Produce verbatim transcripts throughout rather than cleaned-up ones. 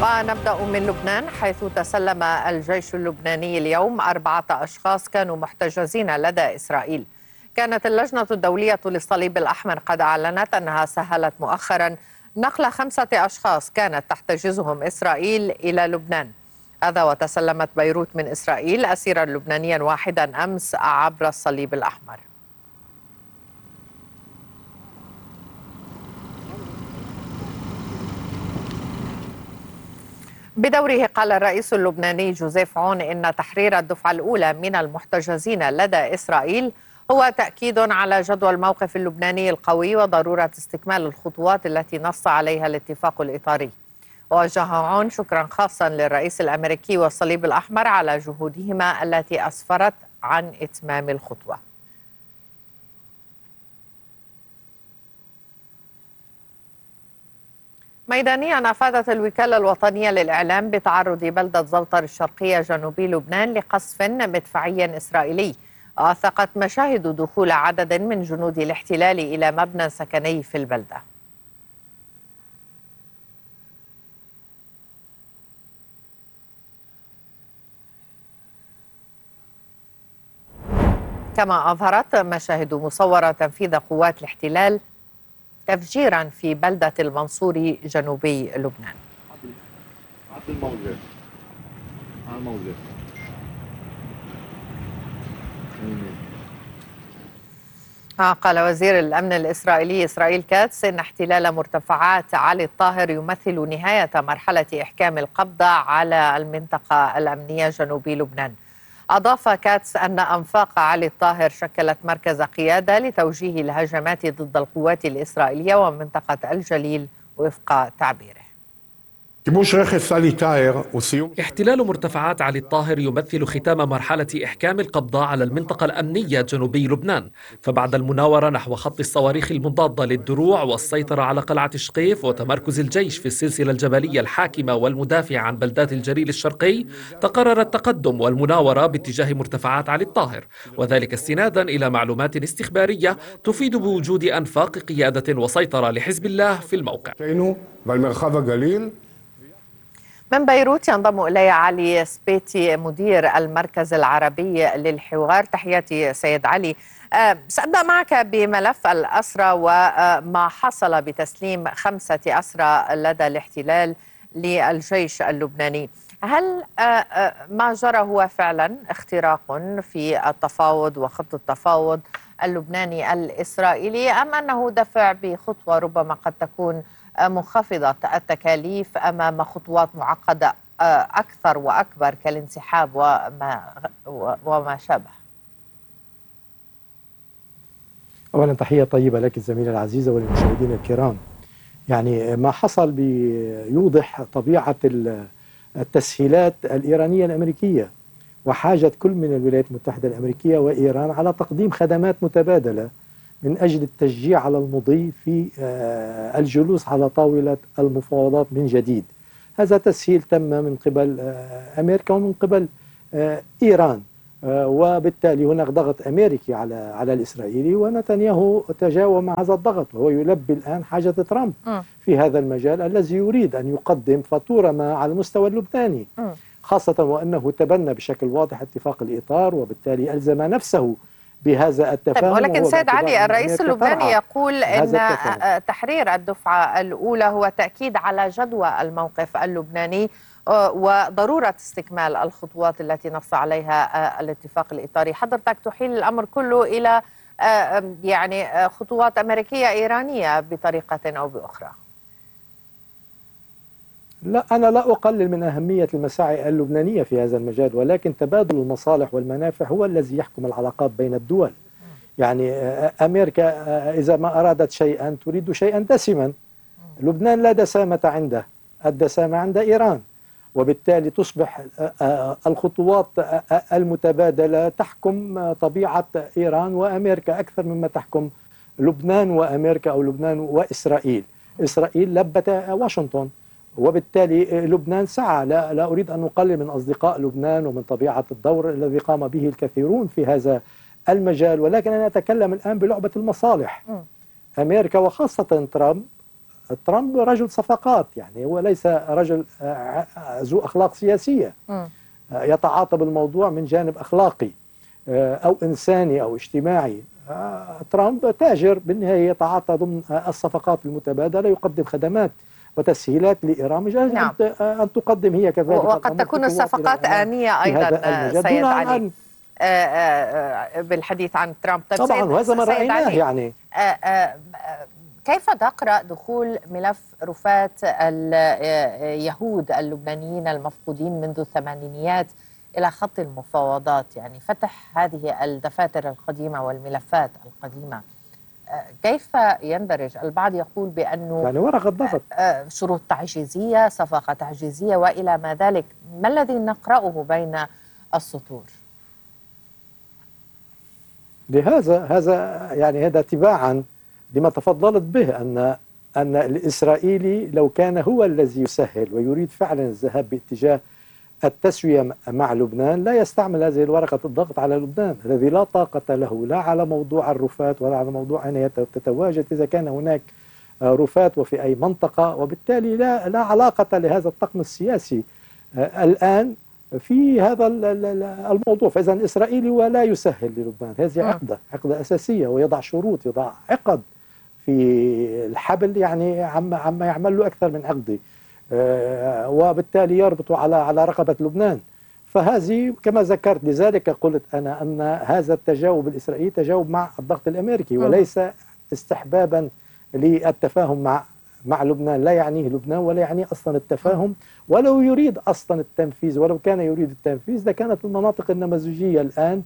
ونبدأ من لبنان، حيث تسلم الجيش اللبناني اليوم أربعة أشخاص كانوا محتجزين لدى إسرائيل. كانت اللجنة الدولية للصليب الأحمر قد أعلنت أنها سهلت مؤخرا نقل خمسة أشخاص كانت تحتجزهم إسرائيل إلى لبنان. هذا وتسلمت بيروت من إسرائيل أسيرا لبنانيا واحدا أمس عبر الصليب الأحمر. بدوره قال الرئيس اللبناني جوزيف عون إن تحرير الدفعة الأولى من المحتجزين لدى إسرائيل هو تأكيد على جدوى الموقف اللبناني القوي وضرورة استكمال الخطوات التي نص عليها الاتفاق الإطاري. ووجه عون شكرا خاصا للرئيس الأمريكي والصليب الأحمر على جهودهما التي أسفرت عن إتمام الخطوة. ميدانيا أفادت الوكالة الوطنية للإعلام بتعرض بلدة زوطر الشرقية جنوبي لبنان لقصف مدفعي إسرائيلي. وأثقت مشاهد دخول عدد من جنود الاحتلال إلى مبنى سكني في البلدة. كما أظهرت مشاهد مصورة تنفيذ قوات الاحتلال تفجيرا في بلدة المنصوري جنوبي لبنان. قال وزير الأمن الإسرائيلي إسرائيل كاتس إن احتلال مرتفعات علي الطاهر يمثل نهاية مرحلة إحكام القبضة على المنطقة الأمنية جنوبي لبنان. أضاف كاتس أن أنفاق علي الطاهر شكلت مركز قيادة لتوجيه الهجمات ضد القوات الإسرائيلية ومنطقة الجليل وفق تعبيره. احتلال مرتفعات علي الطاهر يمثل ختام مرحلة إحكام القبضة على المنطقة الأمنية جنوبي لبنان، فبعد المناورة نحو خط الصواريخ المضادة للدروع والسيطرة على قلعة شقيف وتمركز الجيش في السلسلة الجبلية الحاكمة والمدافعة عن بلدات الجليل الشرقي، تقرر التقدم والمناورة باتجاه مرتفعات علي الطاهر، وذلك استنادا إلى معلومات استخبارية تفيد بوجود أنفاق قيادة وسيطرة لحزب الله في الموقع. من بيروت ينضم إلي علي سبيتي مدير المركز العربي للحوار. تحياتي سيد علي. سأبدأ معك بملف الأسرى وما حصل بتسليم خمسة أسرى لدى الاحتلال للجيش اللبناني. هل ما جرى هو فعلا اختراق في التفاوض وخط التفاوض اللبناني الإسرائيلي، أم أنه دفع بخطوة ربما قد تكون منخفضة التكاليف أمام خطوات معقدة أكثر وأكبر كالانسحاب وما, وما شابه؟ أولا تحية طيبة لك الزميلة العزيزة وللمشاهدين الكرام. يعني ما حصل بيوضح طبيعة التسهيلات الإيرانية الأمريكية وحاجة كل من الولايات المتحدة الأمريكية وإيران على تقديم خدمات متبادلة من أجل التشجيع على المضي في الجلوس على طاولة المفاوضات من جديد. هذا تسهيل تم من قبل أمريكا ومن قبل إيران، وبالتالي هناك ضغط أمريكي على على الإسرائيلي، ونتنياهو تجاوب مع هذا الضغط وهو يلبي الآن حاجة ترامب في هذا المجال الذي يريد أن يقدم فاتورة ما على المستوى اللبناني، خاصة وأنه تبنى بشكل واضح اتفاق الإطار وبالتالي ألزم نفسه بهذا التفاهم. طيب ولكن سيد علي، الرئيس اللبناني يقول أن تحرير الدفعة الأولى هو تأكيد على جدوى الموقف اللبناني وضرورة استكمال الخطوات التي نص عليها الاتفاق الإطاري. حضرتك تحيل الأمر كله إلى يعني خطوات أمريكية إيرانية بطريقة أو بأخرى. لا، أنا لا أقلل من أهمية المساعي اللبنانية في هذا المجال، ولكن تبادل المصالح والمنافع هو الذي يحكم العلاقات بين الدول. يعني أمريكا إذا ما أرادت شيئا تريد شيئا دسما. لبنان لا دسامة عنده، الدسامة عند إيران، وبالتالي تصبح الخطوات المتبادلة تحكم طبيعة إيران وأمريكا أكثر مما تحكم لبنان وأمريكا أو لبنان وإسرائيل. إسرائيل لبت واشنطن، وبالتالي لبنان سعى. لا, لا أريد أن أقلل من أصدقاء لبنان ومن طبيعة الدور الذي قام به الكثيرون في هذا المجال، ولكن أنا أتكلم الآن بلعبة المصالح. أمريكا وخاصة ترامب ترامب رجل صفقات، يعني هو ليس رجل ذو أخلاق سياسية يتعاطى بالموضوع من جانب أخلاقي أو إنساني أو اجتماعي. ترامب تاجر بالنهاية، يتعاطى ضمن الصفقات المتبادلة، يقدم خدمات وتسهيلات لإيران من أجل نعم. أن تقدم هي كذلك. وقد تكون الصفقات آنية أيضا سيد علي بالحديد عن ترامب. طبعا وهذا ما رأيناه. يعني كيف تقرأ دخول ملف رفات اليهود اللبنانيين المفقودين منذ الثمانينيات إلى خط المفاوضات؟ يعني فتح هذه الدفاتر القديمة والملفات القديمة، كيف يندرج؟ البعض يقول بأنه يعني ورقة ضغط، شروط تعجيزية، صفقة تعجيزية وإلى ما ذلك. ما الذي نقرأه بين السطور؟ لهذا هذا يعني هذا تباعا لما تفضلت به، أن أن الإسرائيلي لو كان هو الذي يسهل ويريد فعلا الذهاب باتجاه التسوية مع لبنان لا يستعمل هذه الورقة الضغط على لبنان الذي لا طاقة له لا على موضوع الرفات ولا على موضوع أن تتواجد إذا كان هناك رفات وفي أي منطقة، وبالتالي لا لا علاقة لهذا الطقم السياسي الآن في هذا الموضوع. فإذا الإسرائيلي ولا يسهل للبنان، هذه عقدة عقدة أساسية، ويضع شروط، يضع عقد في الحبل، يعني عما عما يعمل له أكثر من عقدة، وبالتالي يربط على على رقبة لبنان. فهذه كما ذكرت، لذلك قلت أنا أن هذا التجاوب الإسرائيلي تجاوب مع الضغط الأمريكي وليس استحبابا للتفاهم مع مع لبنان. لا يعنيه لبنان ولا يعنيه أصلا التفاهم، ولو يريد أصلا التنفيذ، ولو كان يريد التنفيذ لكانت المناطق النموذجية الآن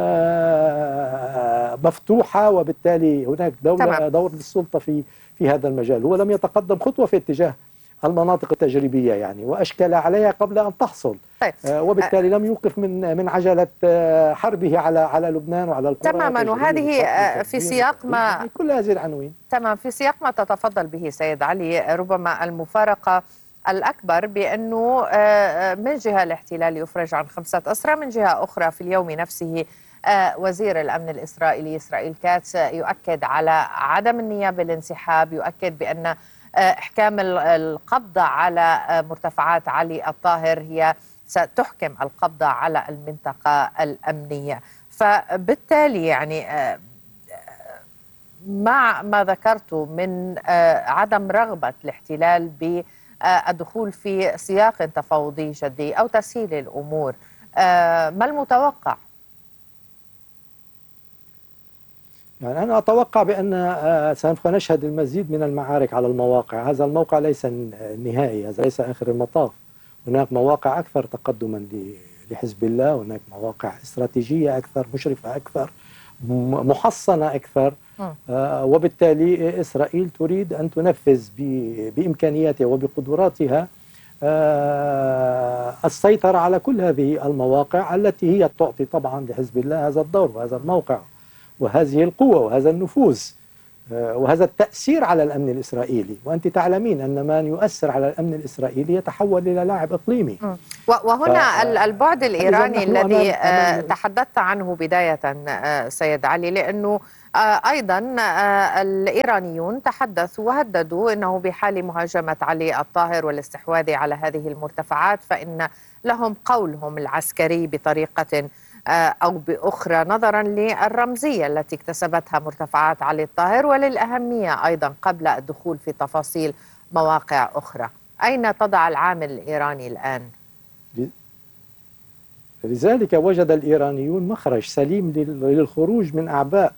مفتوحة، وبالتالي هناك دولة دور للسلطة في في هذا المجال. هو لم يتقدم خطوة في اتجاه المناطق التجريبية يعني، وأشكل عليها قبل أن تحصل. طيب. وبالتالي لم يوقف من من عجلة حربه على على لبنان وعلى القرى. تماما. وهذه في سياق ما كل هذه العناوين تمام في سياق ما تتفضل به سيد علي، ربما المفارقة الأكبر بأنه من جهة الاحتلال يفرج عن خمسة أسرى، من جهة أخرى في اليوم نفسه وزير الأمن الإسرائيلي إسرائيل كاتس يؤكد على عدم النية بالانسحاب، يؤكد بأن إحكام القبضة على مرتفعات علي الطاهر هي ستحكم القبضة على المنطقة الأمنية. فبالتالي يعني مع ما ذكرته من عدم رغبة الاحتلال بالدخول في سياق تفاوضي جدي أو تسهيل الأمور، ما المتوقع؟ يعني أنا أتوقع بأن سوف نشهد المزيد من المعارك على المواقع. هذا الموقع ليس النهائي، هذا ليس آخر المطاف. هناك مواقع أكثر تقدما لحزب الله، هناك مواقع استراتيجية أكثر، مشرفة أكثر، محصنة أكثر. آه وبالتالي إسرائيل تريد أن تنفذ بإمكانياتها وبقدراتها آه السيطرة على كل هذه المواقع التي هي تعطي طبعا لحزب الله هذا الدور وهذا الموقع وهذه القوة وهذا النفوذ وهذا التأثير على الأمن الإسرائيلي. وأنت تعلمين أن من يؤثر على الأمن الإسرائيلي يتحول إلى لاعب إقليمي. وهنا البعد الإيراني الذي تحدثت عنه بداية سيد علي، لأنه أيضا الإيرانيون تحدثوا وهددوا أنه بحال مهاجمة علي الطاهر والاستحواذ على هذه المرتفعات فإن لهم قولهم العسكري بطريقة أو بأخرى، نظرا للرمزية التي اكتسبتها مرتفعات علي الطاهر وللأهمية أيضا قبل الدخول في تفاصيل مواقع أخرى. أين تضع العامل الإيراني الآن؟ لذلك وجد الإيرانيون مخرج سليم للخروج من أعباء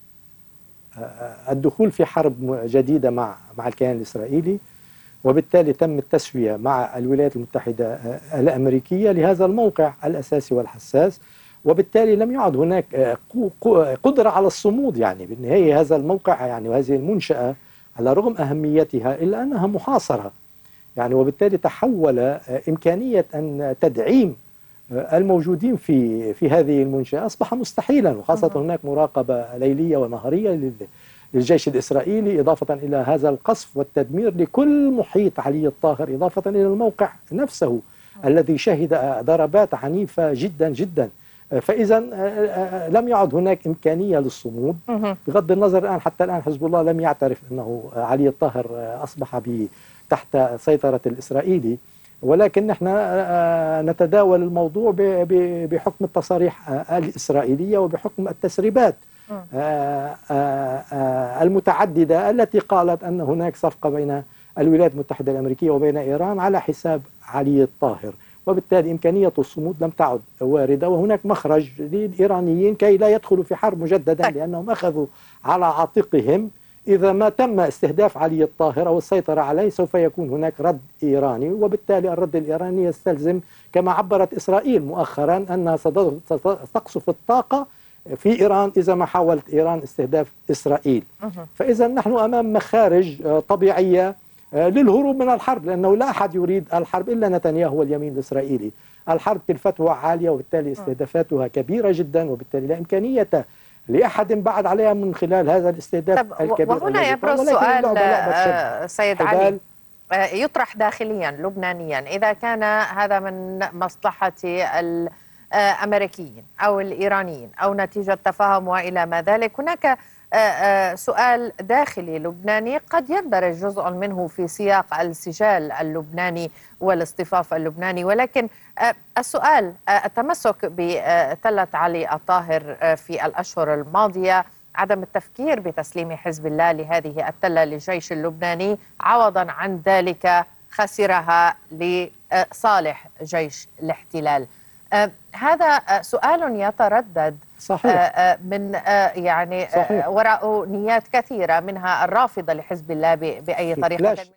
الدخول في حرب جديدة مع مع الكيان الإسرائيلي، وبالتالي تم التسوية مع الولايات المتحدة الأمريكية لهذا الموقع الأساسي والحساس، وبالتالي لم يعد هناك قدرة على الصمود. يعني بالنهاية هذا الموقع يعني وهذه المنشأة على رغم أهميتها إلا أنها محاصرة يعني، وبالتالي تحول إمكانية أن تدعيم الموجودين في في هذه المنشأة أصبح مستحيلا، وخاصة هناك مراقبة ليلية ونهارية للجيش الإسرائيلي، إضافة إلى هذا القصف والتدمير لكل محيط علي الطاهر، إضافة إلى الموقع نفسه الذي شهد ضربات عنيفة جدا جدا فإذا لم يعد هناك إمكانية للصمود، بغض النظر الآن حتى الآن حزب الله لم يعترف أنه علي الطاهر أصبح تحت سيطرة الإسرائيلي، ولكن نحن نتداول الموضوع بحكم التصاريح الإسرائيلية وبحكم التسريبات المتعددة التي قالت أن هناك صفقة بين الولايات المتحدة الأمريكية وبين إيران على حساب علي الطاهر، وبالتالي إمكانية الصمود لم تعد واردة، وهناك مخرج للإيرانيين كي لا يدخلوا في حرب مجددا، لأنهم أخذوا على عاتقهم إذا ما تم استهداف علي الطاهر أو السيطرة عليه سوف يكون هناك رد إيراني، وبالتالي الرد الإيراني يستلزم كما عبرت إسرائيل مؤخرا أنها ستقصف الطاقة في إيران إذا ما حاولت إيران استهداف إسرائيل. فإذا نحن أمام مخارج طبيعية للهروب من الحرب، لأنه لا أحد يريد الحرب إلا نتنياهو واليمين الإسرائيلي. الحرب كلفتها عالية وبالتالي استهدافاتها كبيرة جدا، وبالتالي لا إمكانية لأحد بعد عليها من خلال هذا الاستهداف الكبير. وهنا يبرز سؤال سيد علي يطرح داخليا لبنانيا، إذا كان هذا من مصلحة الأمريكيين أو الإيرانيين أو نتيجة تفاهم وإلى ما ذلك، هناك سؤال داخلي لبناني قد يندرج جزء منه في سياق السجال اللبناني والاصطفاف اللبناني، ولكن السؤال التمسك بتلة علي الطاهر في الأشهر الماضية، عدم التفكير بتسليم حزب الله لهذه التلة للجيش اللبناني، عوضا عن ذلك خسرها لصالح جيش الاحتلال. هذا سؤال يتردد صحيح. من يعني صحيح. وراء نيات كثيرة منها الرافضة لحزب الله بأي طريقة.